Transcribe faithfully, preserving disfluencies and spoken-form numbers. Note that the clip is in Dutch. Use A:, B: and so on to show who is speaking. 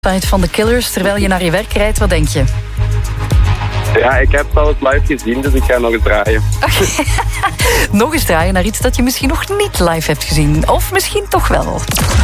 A: Site van de Killers, terwijl je naar je werk rijdt, wat denk je?
B: Ja, ik heb het al eens live gezien, dus ik ga nog eens draaien.
A: Okay. Nog eens draaien naar iets dat je misschien nog niet live hebt gezien. Of misschien toch wel.